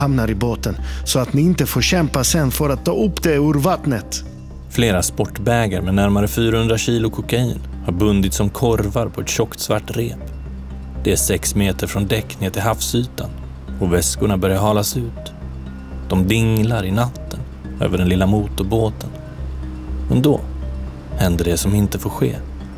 hamnar i båten så att ni inte får kämpa sen för att ta upp det ur vattnet. Flera sportbägar med närmare 400 kilo kokain har bundits som korvar på ett tjockt svart rep. Det är 6 meter från däck ner till havsytan och väskorna börjar halas ut. De dinglar i natten över den lilla motorbåten. Men då händer det som inte får ske.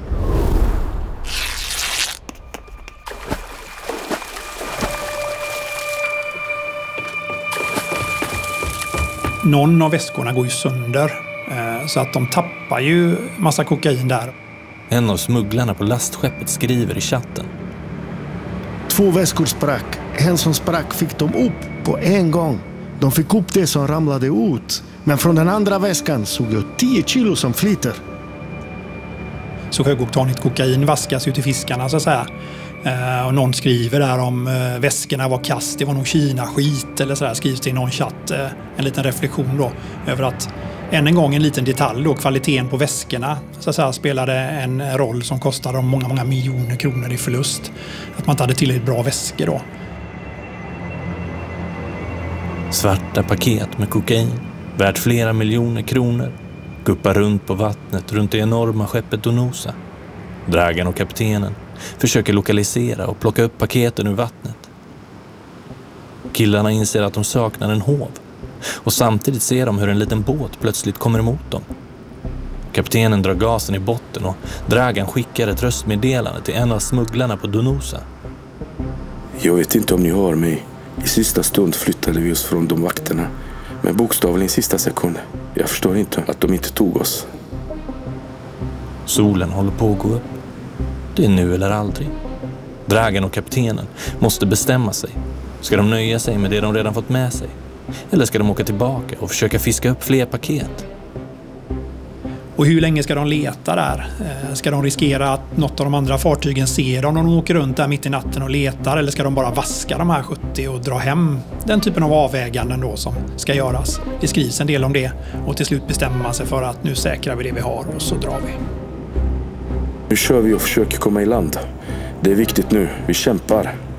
Någon av väskorna går ju sönder så att de tappar ju massa kokain där. En av smugglarna på lastskeppet skriver i chatten. 2 väskor sprack. En som sprack fick de upp på en gång. De fick upp det som ramlade ut. Men från den andra väskan såg jag 10 kilo som flyter. Så högoktanigt kokain vaskas ut till fiskarna så att säga. Och någon skriver där om väskorna var kast, det var nog Kina-skit eller så där, skrivs det i någon chatt. En liten reflektion då över att än en gång en liten detalj då, kvaliteten på väskorna så att säga, spelade en roll som kostade dem många miljoner kronor i förlust. Att man inte hade tillräckligt bra väskor då. Svarta paket med kokain, värt flera miljoner kronor, guppar runt på vattnet runt det enorma skeppet Donosa. Dragan och kaptenen försöker lokalisera och plocka upp paketen ur vattnet. Killarna inser att de saknar en hov och samtidigt ser de hur en liten båt plötsligt kommer emot dem. Kaptenen drar gasen i botten och Dragan skickar ett röstmeddelande till en av smugglarna på Donosa. Jag vet inte om ni hör mig. I sista stund flyttade vi oss från de vakterna. Men bokstavligen i sista sekund. Jag förstår inte att de inte tog oss. Solen håller på att gå upp. Det är nu eller aldrig. Dragan och kaptenen måste bestämma sig. Ska de nöja sig med det de redan fått med sig? Eller ska de åka tillbaka och försöka fiska upp fler paket? Och hur länge ska de leta där? Ska de riskera att något av de andra fartygen ser dem när de åker runt där mitt i natten och letar? Eller ska de bara vaska de här 70 och dra hem? Den typen av avväganden då som ska göras. Det skrivs en del om det och till slut bestämmer man sig för att nu säkrar vi det vi har och så drar vi. Nu kör vi och försöker komma i land. Det är viktigt nu. Vi kämpar.